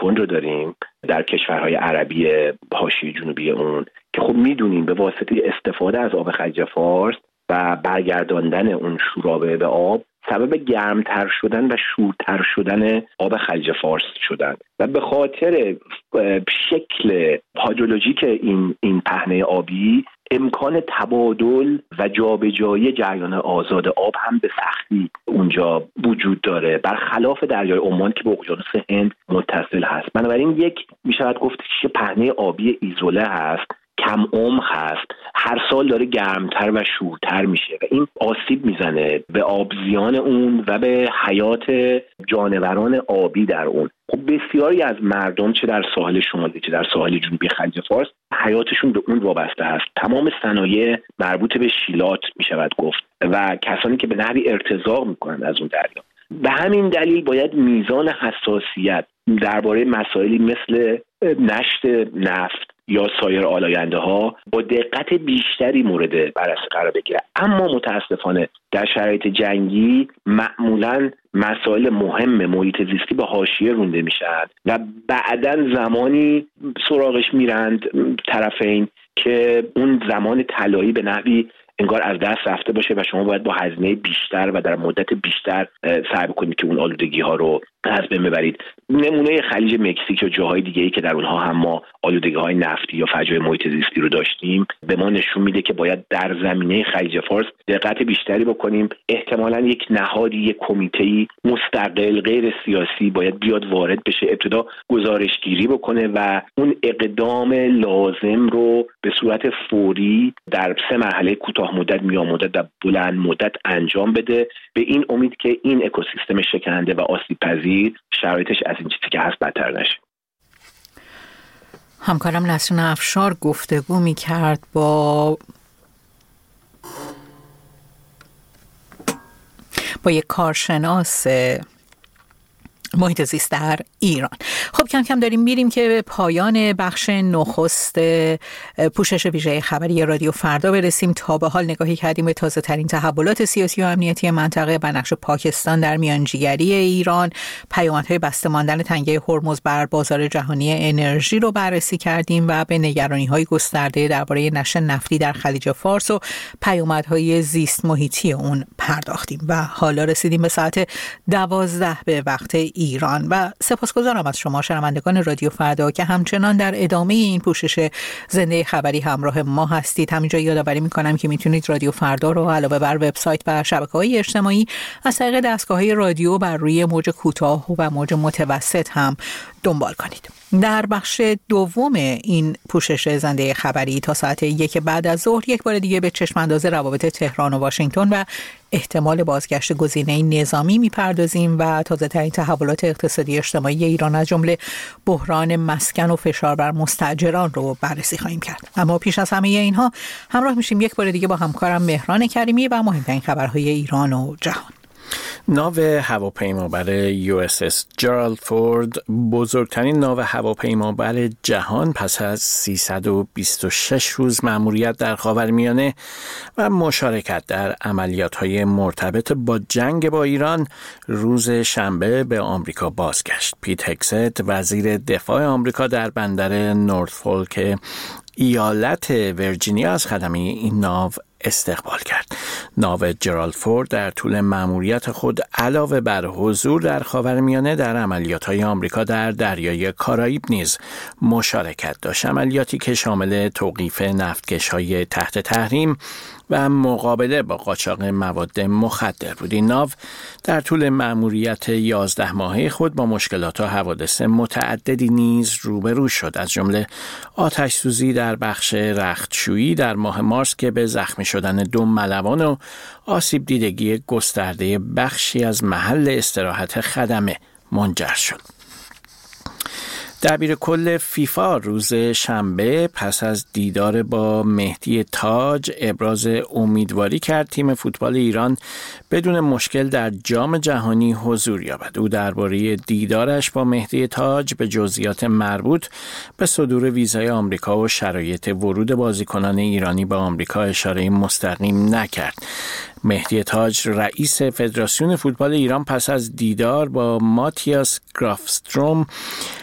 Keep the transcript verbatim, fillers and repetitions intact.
کن رو داریم در کشورهای عربی حاشیه جنوبی اون که خب میدونیم به واسطه استفاده از آب خلیج فارس و برگرداندن اون شورابه به آب سبب گرمتر شدن و شورتر شدن آب خلیج فارس شدن و به خاطر شکل هیدرولوژیک این این پهنه آبی امکان تبادل و جابجایی جریان آزاد آب هم به سختی اونجا وجود داره، برخلاف دریای عمان که به اقیانوس هند متصل هست. بنابراین یک میشود گفت که پهنه آبی ایزوله هست، کم عمق هست، هر سال داره گرمتر و شورتر میشه و این آسیب میزنه به آبزیان اون و به حیات جانوران آبی در اون. خب بسیاری از مردم چه در ساحل شمالی چه در ساحل جنوبی خلیج فارس حیاتشون به اون وابسته هست. تمام صنایع مربوط به شیلات میشود گفت و کسانی که به نحوی ارتزاق میکنن از اون دریا. به همین دلیل باید میزان حساسیت درباره مسائلی مثل نشت نفت یا سایر آلاینده ها با دقت بیشتری مورد بررسی قرار بگیره. اما متاسفانه در شرایط جنگی معمولاً مسائل مهم محیط زیستی به حاشیه رونده میشن و بعداً زمانی سراغش میرند طرفین که اون زمان طلایی به نحوی انگار از دست رفته باشه و شما باید با هزینه بیشتر و در مدت بیشتر سعی کنید که اون آلودگی ها رو از بین ببرید. نمونه خلیج مکزیک و جاهای دیگه‌ای که در اونها هم ما آلودگی های نفتی یا فجایع محیط زیستی رو داشتیم به ما نشون میده که باید در زمینه خلیج فارس دقت بیشتری بکنیم. احتمالاً یک نهادی، یک کمیته‌ای مستقل غیر سیاسی باید بیاد وارد بشه، ابتدا گزارشگیری بکنه و اون اقدام لازم رو به صورت فوری در سه مرحله کوتاه مدت، میان مدت و بلند مدت انجام بده، به این امید که این اکوسیستم شکننده و آسیب پذیر شرایطش از این چیزی که هست بدتر نشه. همکارم نسرین افشار گفتگو می کرد با با یک کارشناس محیط زیست در ایران. خب کم کم داریم میریم که به پایان بخش نخست پوشش ویژه خبری رادیو فردا برسیم. تا به حال نگاهی کردیم به تازه ترین تحولات سیاسی و امنیتی منطقه و نقش پاکستان در میانجیگری ایران، پیامدهای بسته ماندن تنگه هرمز بر بازار جهانی انرژی رو بررسی کردیم و به نگرانی‌های گسترده درباره نشت نفتی در خلیج فارس و پیامدهای زیست محیطی اون پرداختیم و حالا رسیدیم به ساعت دوازده به وقت ایران و سپاسگزارم از شما شنوندگان رادیو فردا که همچنان در ادامه این پوشش زنده خبری همراه ما هستید. همینجا یادآوری میکنم که میتونید رادیو فردا رو علاوه بر وبسایت و شبکه‌های اجتماعی از طریق دستگاه‌های رادیو بر روی موج کوتاه و موج متوسط هم دنبال کنید. در بخش دوم این پوشش زنده خبری تا ساعت یک بعد از ظهر یک بار دیگه به چشمانداز روابط تهران و واشنگتن و احتمال بازگشت گزینه نظامی میپردازیم و تازه ترین تحولات اقتصادی اجتماعی ایران از جمله بحران مسکن و فشار بر مستاجران رو بررسی خواهیم کرد. اما پیش از همه اینها همراه میشیم یک بار دیگه با همکارم مهران کریمی و مهمترین خبرهای ایران و جهان. ناو هواپیمابر یو اس اس جرالد فورد بزرگترین ناو هواپیمابر جهان پس از سیصد و بیست و شش روز مأموریت در خاورمیانه و مشارکت در عملیات‌های مرتبط با جنگ با ایران روز شنبه به آمریکا بازگشت. پیت هگست وزیر دفاع آمریکا در بندر نورفولک ایالت ویرجینیا از خدمه این ناو استقبال کرد. ناو جرالد فورد در طول مأموریت خود علاوه بر حضور در خاورمیانه در عملیات‌های آمریکا در دریای کارائیب نیز مشارکت داشت. عملیاتی که شامل توقیف نفتکش‌های تحت تحریم و مقابله با قاچاق مواد مخدر بود. این ناو در طول مأموریت یازده ماهه خود با مشکلات و حوادث متعددی نیز روبرو شد، از جمله آتش سوزی در بخش رختشویی در ماه مارس که به زخمی شدن دو ملوان و آسیب دیدگی گسترده بخشی از محل استراحت خدمه منجر شد. دبیر کل فیفا روز شنبه پس از دیدار با مهدی تاج ابراز امیدواری کرد تیم فوتبال ایران بدون مشکل در جام جهانی حضور یابد. او درباره دیدارش با مهدی تاج به جزئیات مربوط به صدور ویزای آمریکا و شرایط ورود بازیکنان ایرانی به آمریکا اشاره مستقیم نکرد. مهدی تاج رئیس فدراسیون فوتبال ایران پس از دیدار با ماتیاس گرافستروم